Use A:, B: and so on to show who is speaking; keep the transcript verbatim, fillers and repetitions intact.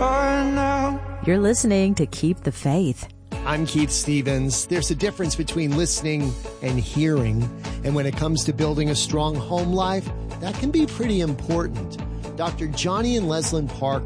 A: right now.
B: You're listening to Keep the Faith.
C: I'm Keith Stevens. There's a difference between listening and hearing. And when it comes to building a strong home life, that can be pretty important. Doctor Johnny and Leslyn Park